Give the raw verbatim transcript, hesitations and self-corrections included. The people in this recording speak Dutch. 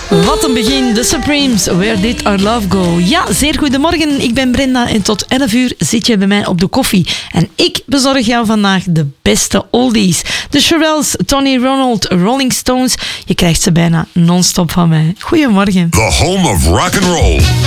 Wat een begin, The Supremes, Where Did Our Love Go? Ja, zeer goedemorgen, ik ben Brenda en tot elf uur zit je bij mij op de koffie. En ik bezorg jou vandaag de beste oldies. De Shirelles, Tony Ronald, Rolling Stones, je krijgt ze bijna non-stop van mij. Goedemorgen. The home of rock and roll.